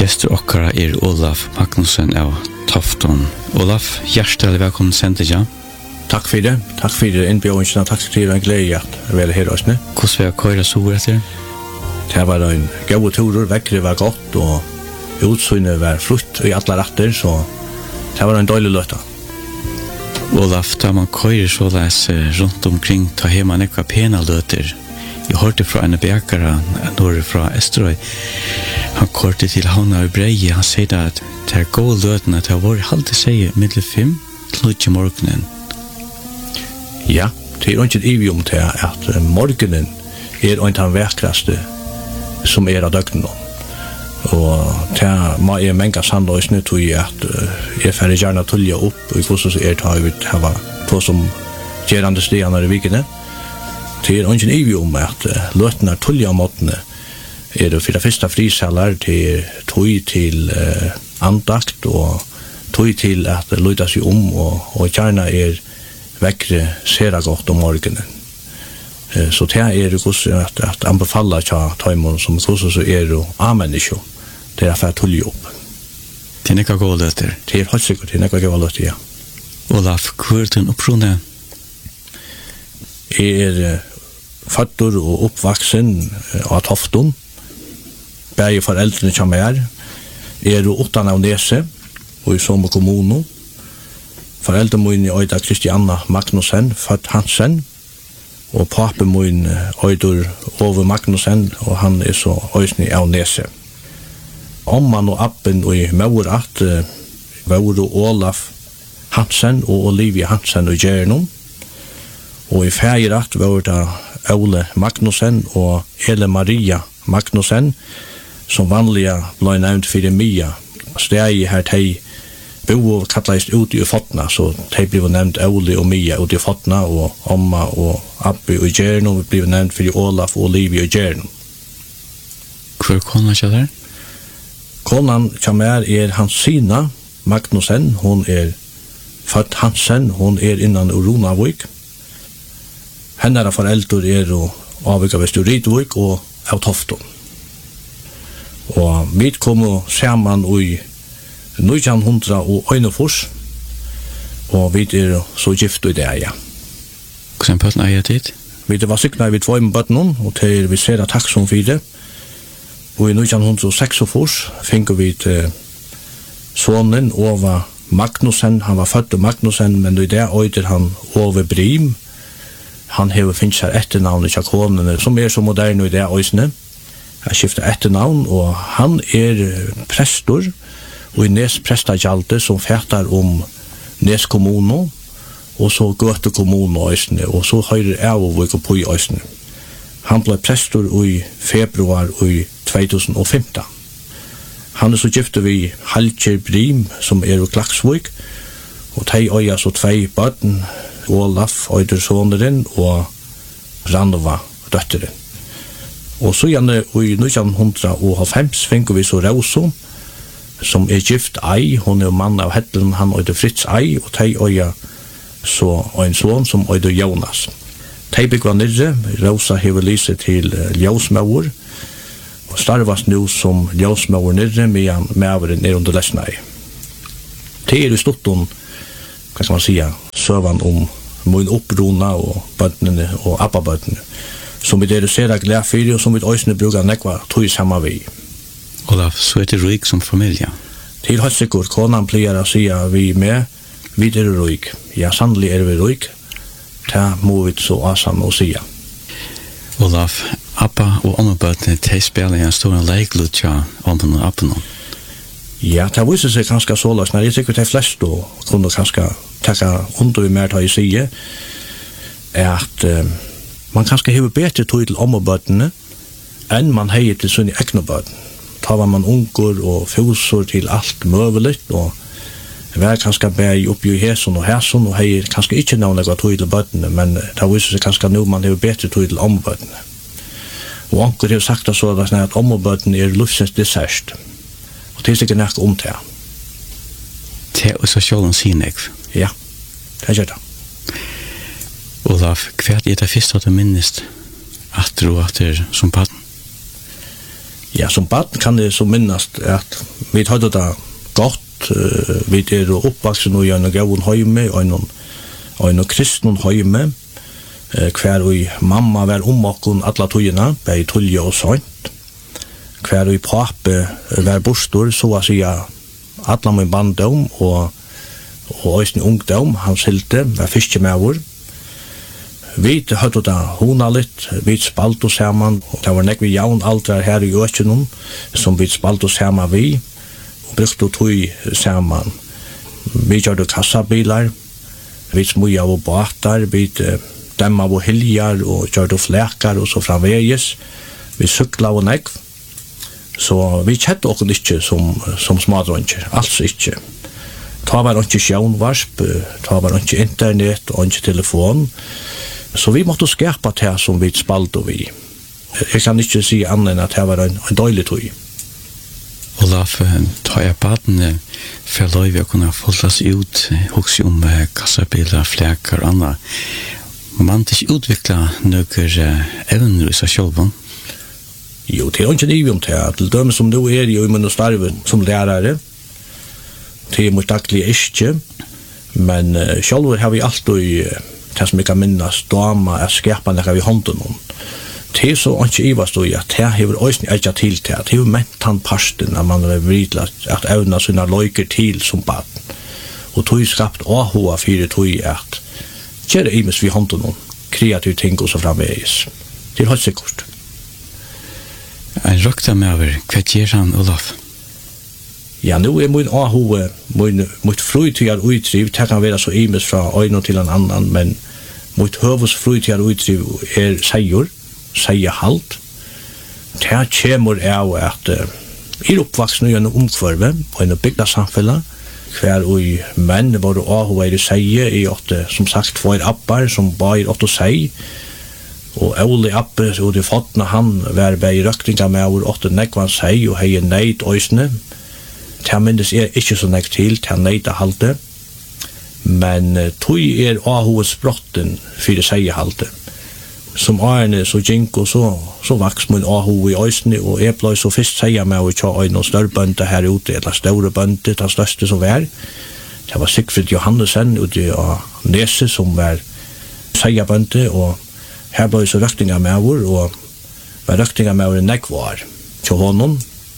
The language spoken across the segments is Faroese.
Gestur okkara Olaf Magnusson av Tofton. Olaf, hjertelig velkommen sendt ja. Takk for det. Takk for det innbjørelsen, og takk til en glede at jeg vil her også. Hvordan vil jeg køyre så etter? Det var en gode turer, vekkere var godt, og utsynet var frutt i alle retter, så det var en dårlig løte. Olaf, da man køyrer så les rundt omkring, ta hjemme nekva pena løter. Jeg hørte fra en bekere, når fra Esterøy. Han kørte til havna i Breie. Han sier at det gode løtene at det har vært halvt sier middel 5 til 8 morgenen. Ja, det ikke et ivig om til at morgenen en av de vekraste som av døgnet. Og det må jeg mange sannløsene til at jeg får gjerne tulje opp, og hvordan jeg tar ut her på som gjerande stegene i vikene. Det ikke en ivig om at løtene tulje av måtene det for det første frisalar til tog til andakt og tog til at løyta seg om og gjerne vekkere sera godt om morgenen. Så det hvordan at anbefalla tja tøymon som hvordan så jo amennisjo til for tulje opp. Det nekka gå løter? Det helt sikkert, det nekka gå løter, ja. Olaf, hvor den opprunne? Jeg fødder og oppvaksen av Tofton. Begge foreldrene som jo 8 av Nese og i Somme kommune. Foreldrene mine øyda Kristianna Magnussen, født Hansen, og papen min øyder Ove Magnussen, og han så øysene av Nese. Omman og appen og i Maurat var Olaf Hansen og Olivia Hansen og Gjernon. Og i Feirat var det Ole Magnussen og Ele Maria Magnussen, som vanliga ble nevnt for Mia. Stegi her de bo og kattleist ut i Fotna, så de ble nevnt Ole og Mia ut i Fotna, og Omma og Abbi og Gjernon ble nevnt for Olaf og Olivia og Gjernon. Hvor kona ikke der? Konan som Hansina Magnussen, hun født Hansen, hun innan Runavik. Hennara foreldre og avvika Vestur Rydvik og av Tofton. Og vi kom sammen i 1900 og Øynefors, og vi så gift i det, ja. Hvordan bøtten jeg tid? Vi var sikna i 2 bøtten, og til vi ser takk som for det. Og i 1946 fikk vi sonen Ove Magnussen, han var født Magnussen, men i det øyder han Ove Brim. Han hever finnes her etternavnet til konene, som så moderne i det øysene. Han skifter etternavn, og han prestor, og i Nes prestagjalde som fætar om Nes kommune, og så Gøte kommune øysene, og så høyre Avovik og på i øysene. Han ble prestor i februar i 2015. Han så gifte vi Halkjer Brim, som i Klaksvik, og de øya så 2 bøtten, Olaf, Øydersoneren, og Rannova, døtteren. Og så gjerne i 1990 finner vi så Rauso, som gift ei, hun mann av Hettelen, han øyde Fritz ei, og de øya så en son som øyde Jonas. De bygger nirre, Rausa hever lyset til Ljøsmauer, og starvast nu som Ljøsmauer nirre, medan mæveren under lesnei. Det i Stotton, hva skal man sige, søvan om min opprona og bøttene og appabøttene, som vi ser glede for, og som vi også bruker nekva tog sammen vi. Olaf, så det rik som familie? Til helt sikkert, konan pleier å si vi med, vi rik. Ja, sannelig vi rik. Det må vi så asam å si. Olaf, appa og ommebøttene, de spiller en stor leiklutja om og appen. Ja, det viser seg ganske så løs, men jeg tykker de fleste kunne ganske takka under mer til å si at man kanskje hever bedre tog til ommebøttene enn man heier til sånne egne bøtten. Da var man unger og fjoser til alt møvelig, og var kanskje bare oppi i hæsen og heier kanskje ikke noen tog til bøttene, men det viser seg kanskje nå man hever bedre tog til ommebøttene. Og anker har sagt det så at ommebøttene livsens dessert. Og det ikke nok om det. Det så sjålen sinek? Ja, det gjør det. Olaf, hva det første at du minnest atter og atter som patten? Ja, som barn kan det så minnast at vi hadde det godt, vi oppvaksen i en gavun heime, og en kristnen heime, hver og mamma var okkon alla tøyina, bei tulje og sånt, hver og pape var bostor, så å si alla min barndom, og òsne ungdom, han silte, var fiskemævur. Vi hadde det hona litt, vi spalt oss saman, det var nekvi jaun aldrar her i Økjennom, som vi spalt oss saman vi, og brukte tøy saman. Vi gjorde kassabilar, vi smuja av båtar, vi demma av hiljar, og gjorde flekar, og så framvegis. Vi sykla av nekv, så vi kjette okkur ikkje som smadronjer, alls ikkje. Ta var ikkje sjaunvarsp, ta var ikkje internet, og ikkje telefon, så vi måtte skapa det som vi spalte vi. Jeg kan ikke si annet enn at det var en døylig tøy. Olaf, ta jeg badene for lov å kunne foldes ut, også om kassabiler, flekar og annet. Man ikke utvikla noen evner i seg selv? Jo, det er ikke nivå om det. Til dem som nå er i min starve som lærere, det er mot daglig ikke, men selv har vi alltid det som jeg kan minnes, dama er skapende av i hånden om. Det er så ikke ivast i at det har også ikke til til, det har ment han parsten når man har vridlet at evna sine løyker til som barn. Og tog skapt åhova fire tog at gjør det imes vi hånden om, kreativ ting og så framvegis. Det er helt sikkert. Jeg røkta med over, hva gjør han, Olaf? Ja, nu er min åhova, mitt fruytigar utriv, det kan være så imes fra øyne til en annan, men mitt høvus fruytigar utriv er seierhalt. Det kommer av at oppvaksen i en omkvarve, på en bygda samfunnet, hver og menn var åhova i seie, i åtte, som sagt, 2 appar som bar 8 sei, og Ole Appe, og de fåttene han, var bei røktinga med over 8 nekvan sei, og hei neid òsne. Det minnes er ikke så nekt til, det neita halte, men tog er ahoets brotten for det seiehalte. Som årene så gink og så vaks min aho i òsne, og jeg ble så først seia med å ta noen større bønte her ute, eller store bønte, det største som var. Det var Sigfrid Johannesen ute av Nese som var seia bønte, og her ble så røktinga med over, og var røktinga med over nekvar til honom,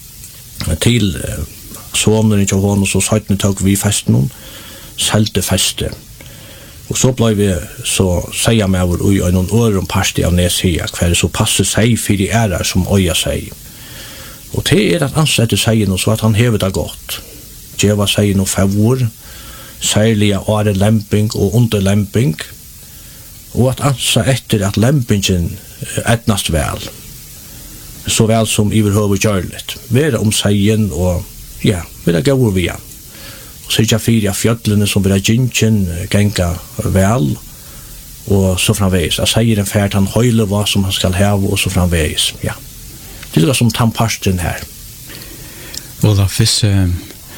til sonen i honom, så sattene tok vi festen, selte feste. Og så ble vi så seia med over ui og noen øren parsti av Nesia, hver så passer seg for de ærer som øya seg. Og det er at ansette seg noe så at han hever det godt. Djeva seg noe favor, særlig åre lemping og underlemping, og at ansa etter at lempingen etnast vel, så vel som iverhøver gjørligt. Være om seien og ja, vera gaur via. Og sørja fyrir av fjødlene som vera gynkin, genga vel, og så framvegis. Jeg sier en fært han høyler hva som han skal heve, og så framvegis. Ja. Det er som tannparsten her. Olaf, hvis en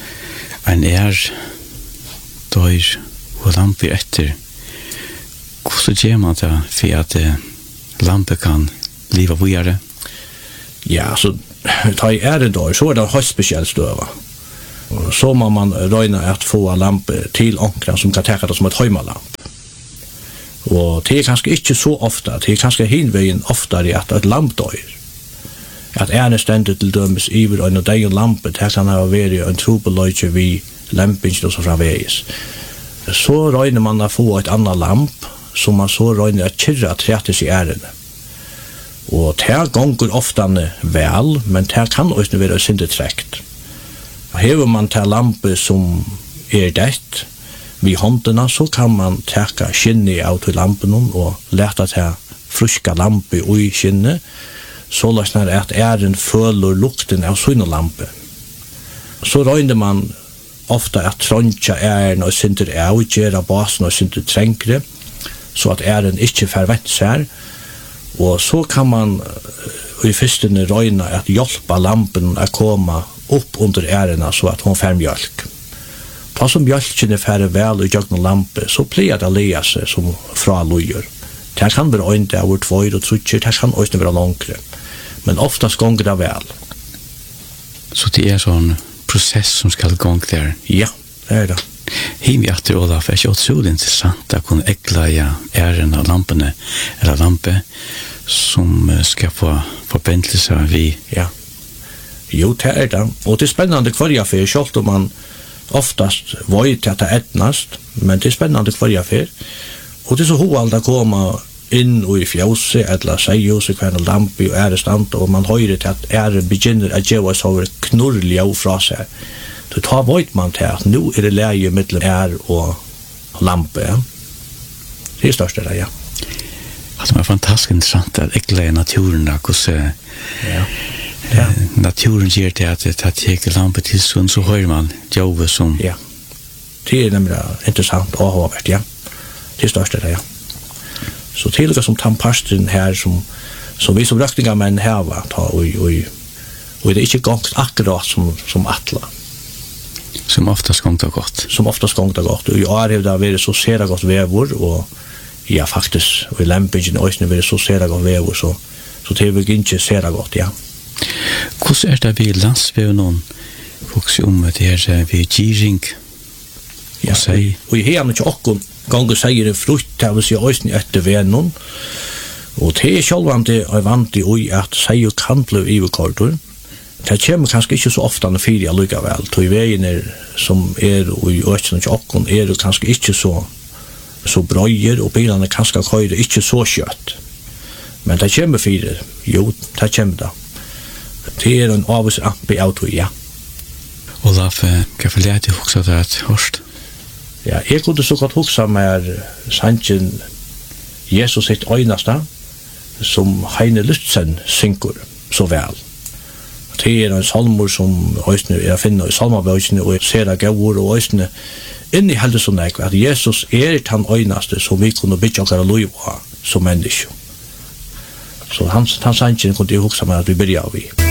døyr og lamper etter, hvordan gjør man det for at lamper kan liva videre? Ja, så ta i en døyr, så er det høyst spesielt støva. Så må man røyne at få lampe til onkran som kan teka det som et høymalamp. Og det er kanskje ikke så ofta, det er kanskje hinveien oftare at et lamp døyr. At stendet til dømes iver og deg lampe, det kan ha vært en trobeløyke vi lampings og så framvegis. Så røyner man å få et annet lamp, som man så røyner at kyrra trettes i ærene. Og det gonger ofta vel, men det kan også være syndetrekt. Hever man til lampe som er dett vid håndene, så kan man teka skinnet av til lampen og leta til fruska lampe i skinnet, så løsner at æren føler lukten av sånne lampe. Så røyner man ofta at tråntja æren og synder av, gjøre basen og synder trengre, så at æren ikke forvent seg, og så kan man i fyrstene røyne at hjelpe lampen å komme opp under ærena så at hun får mjölk. Ta som mjölken er færre vel i jøgn lampe, så pleier det å leie seg som fra lojer. Det kan være øyne over 2 og 3, det kan også være langere. Men oftast gonger det vel. Så det är sån process som ska gå där. Ja, det är det. Himi efter Olaf är ikke utrolig interessant å kunne ekleie æren av lampene, eller lampe, som skal få forbindelse vi. Ja. Jo, det er det. Og det er spennende hver affær, selv om man oftast vet at det er etnast, men det er spennende hver affær. Og det er så hovald å komme inn i fjøse, eller seios, hver lampe og ærestand, og man hører til at æren begynner å gjøre oss over knurrlig og fra seg. Så tar vet man til at nå er det leie mellom og lampe. Ja. Det er største det, ja. Det er fantastisk interessant at ekleie naturen, hvordan naturen gjør til at det tar lampe til sånn, så hører man jove som... Ja, det er nemlig interessant og håvert, ja. Det er største det, ja. Så til det som tannpasten her, som vi som røkningarmenn her var, og det er ikke gongt akkurat som atla. Som oftast gongt og godt. Som oftast gongt og godt. Og i år har det vært så sera godt vevor, og ja, faktisk, og i lempingen og øyne vært så sera godt vevor, så det vil ikke sera godt, ja. Hvordan er det vi landsvev noen folk om det her vi giring? Ja, og i herne ikke okkon ganger sier det frukt, det vil si øyne etter vennen, og det er sjølvande og vant i at sier kan bli iverkortur. Det kommer kanskje ikke så ofte når fyrer likevel, og i veien som i øyne og okkon er det kanskje ikke så brøyer, og bilene kanskje køyre ikke så kjøtt. Men det kommer fyrer, jo, det kommer det. Det er en avvis ampe av tog, ja. Olaf, hva for lærte du hoksa det et hørst? Ja, jeg kunne så godt hoksa med sannsyn Jesus sitt øynasta, som Heine Lutzen synkur så vel. Det er en salmor som øysene er å finne i salmabøysene, og ser av gauur og øysene inni heldig sånn at Jesus er den øynaste som vi kunne bytja okkar liv av som menneske. Så hans sannsyn kunne jeg hoksa med at vi byrja av i.